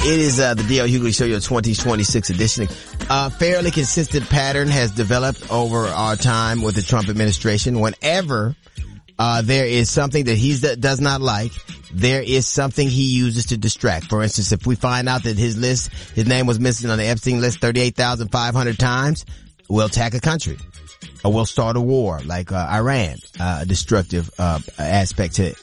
It is the D.L. Hughley Show, your 2026 edition. Fairly consistent pattern has developed over our time with the Trump administration. Whenever there is something that he does not like, there is something he uses to distract. For instance, if we find out that his name was missing on the Epstein list 38,500 times, we'll attack a country. Or we'll start a war like Iran, a distractive aspect to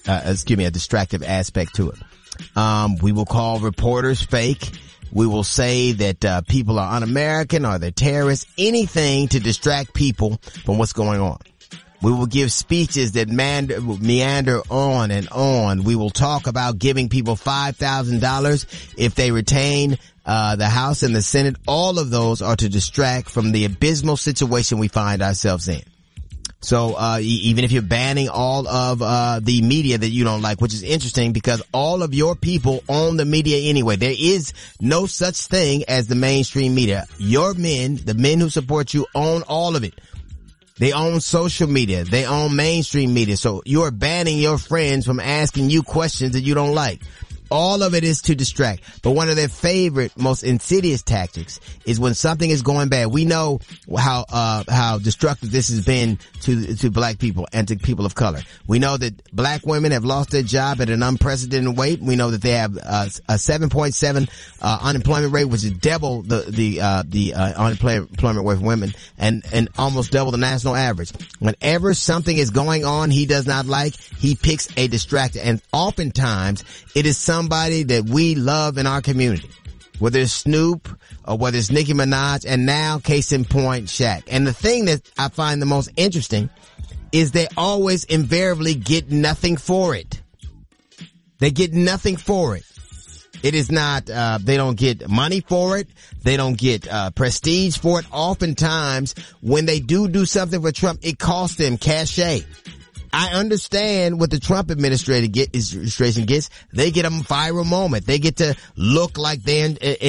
it. We will call reporters fake. We will say that people are un-American or they're terrorists, anything to distract people from what's going on. We will give speeches that meander on and on. We will talk about giving people $5,000 if they retain the House and the Senate. All of those are to distract from the abysmal situation we find ourselves in. So even if you're banning all of the media that you don't like, which is interesting because all of your people own the media anyway. There is no such thing as the mainstream media. Your men, the men who support you, own all of it. They own social media. They own mainstream media. So you're banning your friends from asking you questions that you don't like. All of it is to distract. But one of their favorite, most insidious tactics is when something is going bad. We know how destructive this has been to black people and to people of color. We know that black women have lost their job at an unprecedented rate. We know that they have a 7.7 unemployment rate, which is double the unemployment rate for women and almost double the national average. Whenever something is going on he does not like, he picks a distractor, and oftentimes it is somebody that we love in our community, whether it's Snoop or whether it's Nicki Minaj, and now case in point, Shaq. And the thing that I find the most interesting is they always invariably get nothing for it. They get nothing for it. It is not, they don't get money for it. They don't get, prestige for it. Oftentimes, when they do something for Trump, it costs them cachet. I understand what the Trump administration gets. They get a viral moment. They get to look like they're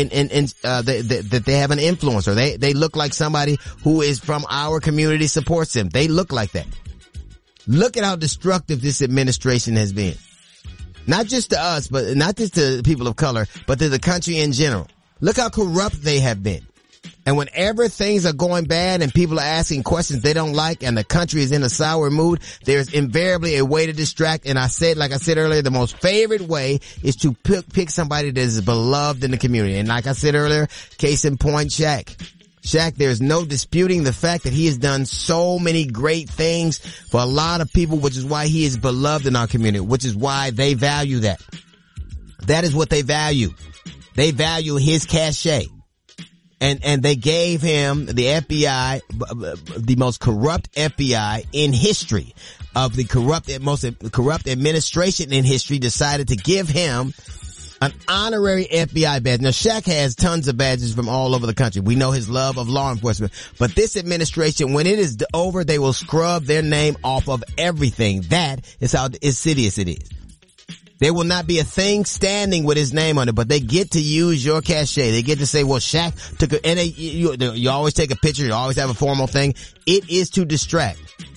that they have an influence, or they look like somebody who is from our community supports them. They look like that. Look at how destructive this administration has been. Not just to us, but not just to people of color, but to the country in general. Look how corrupt they have been. And whenever things are going bad and people are asking questions they don't like and the country is in a sour mood, there's invariably a way to distract. And like I said earlier, the most favorite way is to pick somebody that is beloved in the community. And like I said earlier, case in point, Shaq. Shaq, there's no disputing the fact that he has done so many great things for a lot of people, which is why he is beloved in our community, which is why they value that. That is what they value. They value his cachet. And they gave him the FBI, the most corrupt FBI in history of the most corrupt administration in history, decided to give him an honorary FBI badge. Now, Shaq has tons of badges from all over the country. We know his love of law enforcement. But this administration, when it is over, they will scrub their name off of everything. That is how insidious it is. There will not be a thing standing with his name on it, but they get to use your cachet. They get to say, well, Shaq took you always take a picture. You always have a formal thing. It is to distract.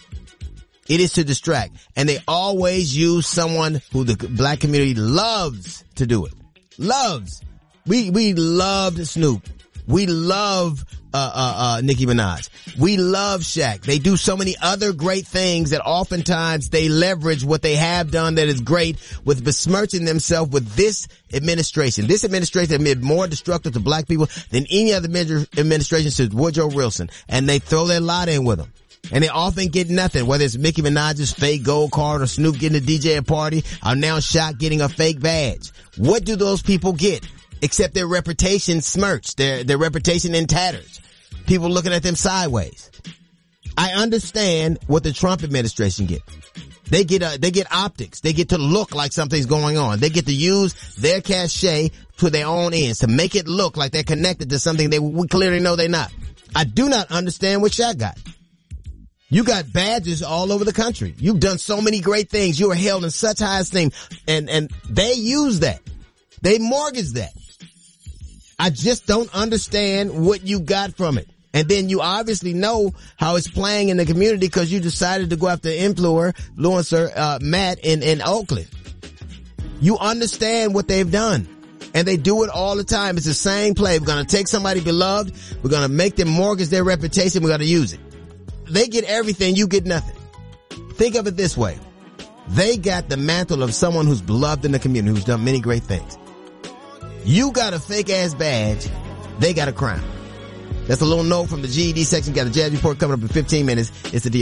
It is to distract. And they always use someone who the black community loves to do it. Loves. We loved Snoop. We love Nicki Minaj. We love Shaq. They do so many other great things that oftentimes they leverage what they have done that is great with besmirching themselves with this administration. This administration has been more destructive to black people than any other administration since Woodrow Wilson. And they throw their lot in with them. And they often get nothing, whether it's Nicki Minaj's fake gold card or Snoop getting a DJ a party, or now Shaq getting a fake badge. What do those people get? Except their reputation smirched, their reputation in tatters. People looking at them sideways. I understand what the Trump administration get. They get optics. They get to look like something's going on. They get to use their cachet to their own ends to make it look like they're connected to something we clearly know they're not. I do not understand what Shaq got. You got badges all over the country. You've done so many great things. You are held in such high esteem, and they use that. They mortgage that. I just don't understand what you got from it. And then you obviously know how it's playing in the community because you decided to go after influencer Matt in Oakland. You understand what they've done. And they do it all the time. It's the same play. We're going to take somebody beloved. We're going to make them mortgage their reputation. We're going to use it. They get everything. You get nothing. Think of it this way. They got the mantle of someone who's beloved in the community, who's done many great things. You got a fake ass badge. They got a crown. That's a little note from the GED section. Got a jazz report coming up in 15 minutes. It's the